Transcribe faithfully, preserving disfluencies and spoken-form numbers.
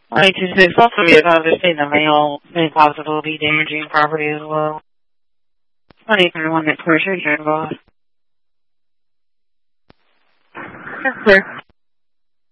one eight two six, also be advised there's seen the mail may possibly be damaging property as well. one eight three one, next person, you're involved. Yes, sir.